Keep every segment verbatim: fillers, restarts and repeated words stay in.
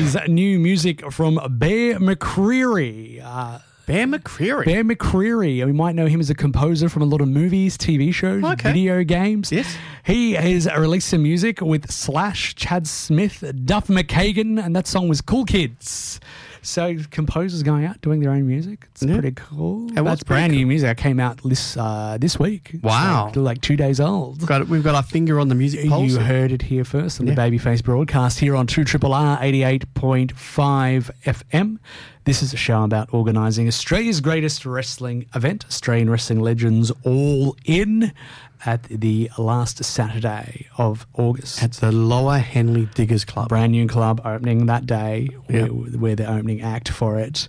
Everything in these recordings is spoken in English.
is new music from Bear McCreary. Uh, Bear McCreary? Bear McCreary. We might know him as a composer from a lot of movies, T V shows, Okay. video games. Yes. He has released some music with Slash, Chad Smith, Duff McKagan, and that song was Cool Kids. So composers going out doing their own music. It's Yeah. pretty cool. It was That's pretty brand cool. new music. It came out this uh, this week. It's Wow. like, like two days old. We've got, we've got our finger on the music pulse. You heard it here first on Yeah. the Babyface broadcast here on two R R R eighty-eight point five F M. This is a show about organising Australia's greatest wrestling event, Australian Wrestling Legends All In, at the last Saturday of August. At the Lower Henley Diggers Club. Brand new club opening that day. Yeah. We're, we're the opening act for it.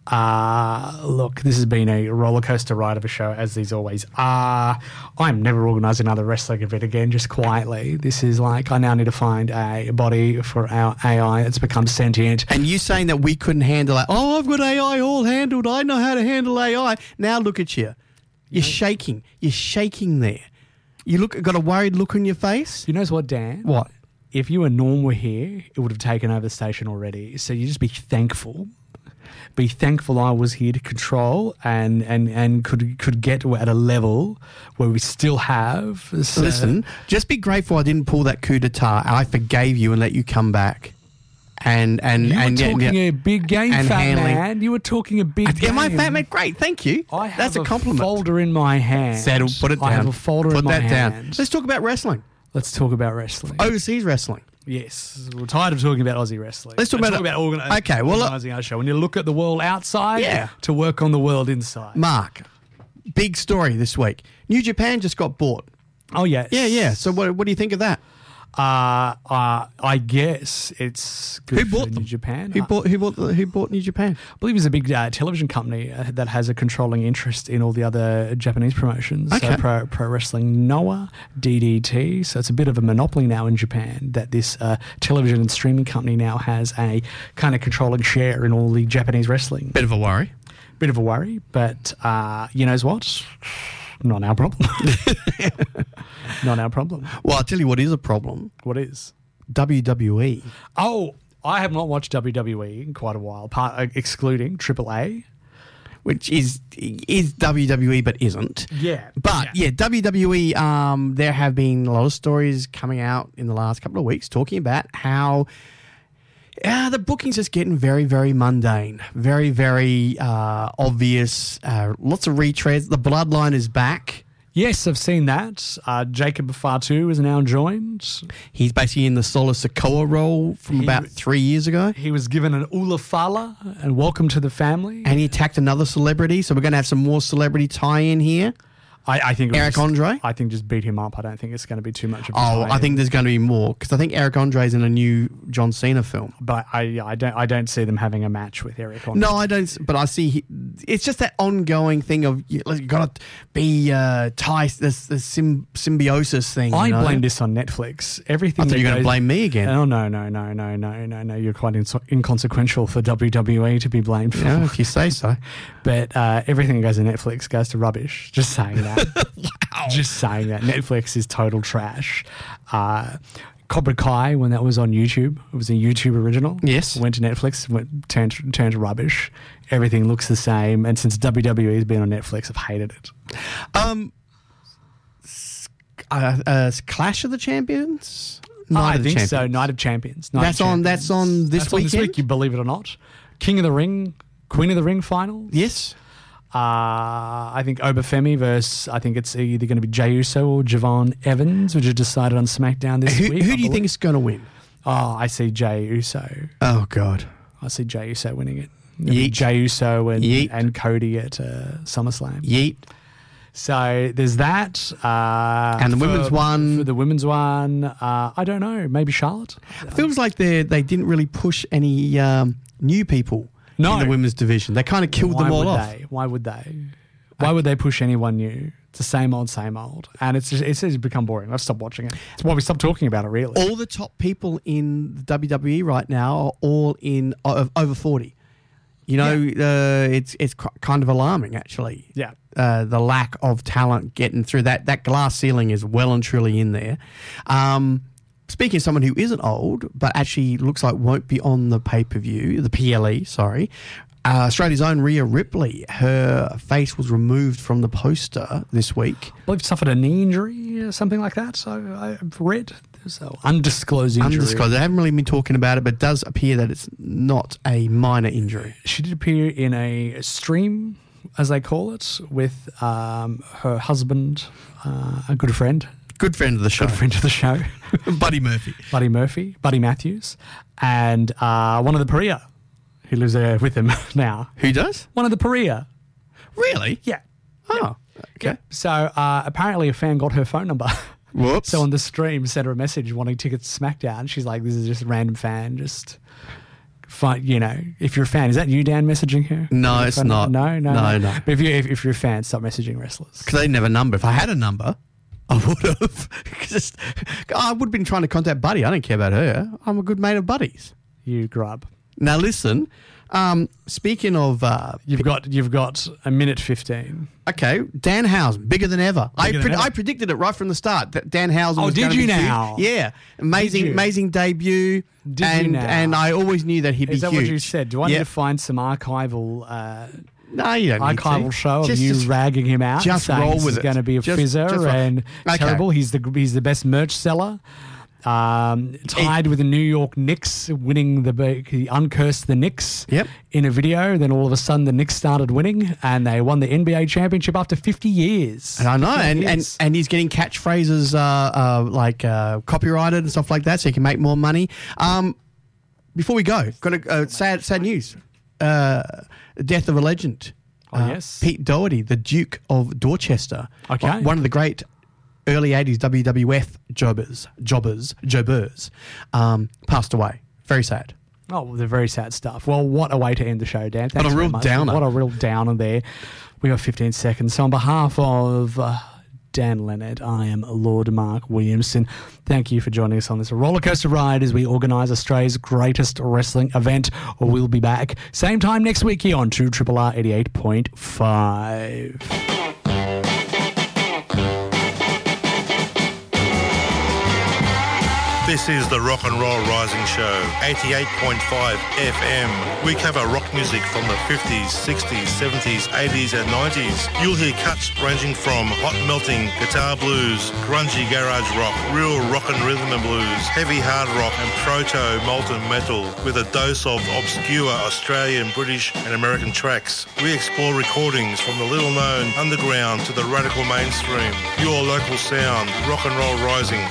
Uh, look, this has been a roller coaster ride of a show, as these always are. I'm never organising another wrestling event again, just quietly. This is like, I now need to find a body for our A I that's become sentient. And you saying that we couldn't handle it. Oh, I've got A I all handled. I know how to handle A I. Now look at you. You're shaking. You're shaking there. You look got a worried look on your face. You know what, Dan? What? If you and Norm were here, it would have taken over the station already. So you just be thankful. Be thankful I was here to control and, and, and could could get to at a level where we still have. So Listen, just be grateful I didn't pull that coup d'etat and I forgave you and let you come back. And and you were and talking yeah, a big game, and fat handling- man. You were talking a big game. Am I fat man? Great, thank you. I have That's a a compliment. folder in my hand. Settle, put it down. I have a folder put in my that down. hand. Let's talk about wrestling. Let's talk about wrestling. Overseas wrestling. Yes, we're tired of talking about Aussie wrestling. Let's talk Let's about talk it- about organi- Okay, well, look- organising our show. When you look at the world outside, Yeah. to work on the world inside. Mark, big story this week. New Japan just got bought. Oh yes, Yeah, yeah. So what what do you think of that? Uh, uh, I guess it's good Who for bought New them? Japan. Who Uh, bought who bought the- who bought New Japan? I believe it's a big uh, television company uh, that has a controlling interest in all the other Japanese promotions. Okay. So Pro, Pro Wrestling Noah, D D T. So it's a bit of a monopoly now in Japan that this uh, television and streaming company now has a kind of controlling share in all the Japanese wrestling. Bit of a worry. Bit of a worry, but uh, you knows what? Not our problem. Not our problem. Well, I'll tell you what is a problem. What is? W W E. Oh, I have not watched W W E in quite a while, part, uh, excluding Triple A. Which is is W W E but isn't. Yeah. But yeah, W W E, um, there have been a lot of stories coming out in the last couple of weeks talking about how uh, the booking's just getting very, very mundane, very, very uh, obvious, uh, lots of retreads. The bloodline is back. Yes, I've seen that. Uh, Jacob Fatu is now joined. He's basically in the Solo Sikoa role from He- about three years ago. He was given an Ula Fala and welcome to the family. And he attacked another celebrity, so we're going to have some more celebrity tie-in here. I, I think it was Eric just- Andre? I think just beat him up. I don't think it's going to be too much of a Oh, tie-in. I think there's going to be more, because I think Eric Andre's in a new John Cena film. But I, I don't. I don't see them having a match with Eric Andre. No, I don't. But I see he, it's just that ongoing thing of you, you got to be uh, tie this, this sym, symbiosis thing. I you know? blame this on Netflix. Everything. I thought that you were going to goes- blame me again. Oh no no no no no no no! You're quite inso- inconsequential for W W E to be blamed for. Yeah, if you say so. But uh, everything that goes to Netflix goes to rubbish. Just saying that. Wow. Just saying that. Netflix is total trash. Uh, Cobra Kai, when that was on YouTube, it was a YouTube original. Yes. Went to Netflix, went, turned, turned to rubbish. Everything looks the same. And since W W E has been on Netflix, I've hated it. Um, s- uh, uh, Clash of the Champions? Night I of the think so. Champions. Night of Champions. Night That's of on- Champions. that's on this That's on this weekend? week, you believe it or not. King of the Ring, Queen of the Ring final. Yes. Uh, I think Obafemi versus, I think it's either going to be Jey Uso or Javon Evans, which is decided on SmackDown this Who, week. who I do you think believe. is going to win? Oh, I see Jey Uso. Oh, God. I see Jey Uso winning it. It'll be Yeet. Jey Uso and, Yeet. and Cody at uh, SummerSlam. Yeet. So there's that. Uh, And the for- women's one? For the women's one, uh, I don't know. Maybe Charlotte? Feels like they they didn't really push any um, new people No. in the women's division. They kind of killed Why them all would off. they? Why would they? Why would they push anyone new? It's the same old, same old. And it's just, it's just become boring. I've stopped watching it. It's why we stopped talking about it, really. All the top people in the W W E right now are all in uh, over forty. You know, uh, it's it's qu- kind of alarming, actually. Yeah. Uh, the lack of talent getting through that that glass ceiling is well and truly in there. Um, speaking of someone who isn't old, but actually looks like won't be on the pay-per-view, the P L E, sorry, uh, Australia's own Rhea Ripley, her face was removed from the poster this week. I believe suffered a knee injury or something like that, so I've read. So undisclosed injury. Undisclosed. I haven't really been talking about it, but it does appear that it's not a minor injury. She did appear in a stream, as they call it, with um, her husband, uh, a good friend. Good friend of the show. Good friend of the show. Buddy Murphy. Buddy Murphy, Buddy Matthews, and uh, one of the Paria who lives there with him now. Who does? One of the Paria. Really? Yeah. Oh, okay. Yeah. So uh, apparently a fan got her phone number. Whoops. So on the stream, sent her a message wanting tickets to SmackDown. She's like, this is just a random fan. Just, find, you know, if you're a fan, is that you, Dan, messaging her? No, it's not. No, no, no. no. no. But if, you, if, if you're a fan, stop messaging wrestlers. Because they didn't have a number. If I had a number, I would have. Just, I would have been trying to contact Buddy. I don't care about her. I'm a good mate of Buddy's. You grub. Now listen, um, speaking of... Uh, you've got you've got a minute fifteen. Okay, Danhausen, bigger than ever. Bigger I, than pre- ever. I predicted it right from the start that Danhausen Oh, was did going to you be now? huge. Yeah, amazing, you? amazing debut. Did you and, now? And I always knew that he'd Is be that huge. what you said? Do I yeah. need to find some archival uh, No, you don't need archival to. show Just- of you just ragging him out? just and saying roll this with is it. going to be a Just- fizzer just roll. and Okay. terrible. He's the he's the best merch seller. Um, tied with the New York Knicks, winning the he uncursed the Knicks Yep. in a video. Then all of a sudden, the Knicks started winning, and they won the N B A championship after fifty years. And I know, and, and, Yes. and he's getting catchphrases uh, uh, like uh, copyrighted and stuff like that, so he can make more money. Um, before we go, got a uh, sad sad news: uh, death of a legend. Oh, Uh, yes. Pete Doherty, the Duke of Dorchester. Okay. One- One of the great early eighties W W F jobbers, jobbers, jobbers, um, passed away. Very sad. Oh, well, they're very sad stuff. Well, what a way to end the show, Dan. Thanks What a very real much. downer. What a real downer there. We got fifteen seconds. So on behalf of uh, Dan Leonard, I am Lord Mark Williamson. Thank you for joining us on this rollercoaster ride as we organise Australia's greatest wrestling event. We'll be back same time next week here on two R R R eighty-eight point five. This is the Rock and Roll Rising Show, eighty-eight point five F M. We cover rock music from the fifties, sixties, seventies, eighties and nineties. You'll hear cuts ranging from hot melting guitar blues, grungy garage rock, real rock and rhythm and blues, heavy hard rock and proto molten metal with a dose of obscure Australian, British and American tracks. We explore recordings from the little known underground to the radical mainstream. Your local sound, Rock and Roll Rising.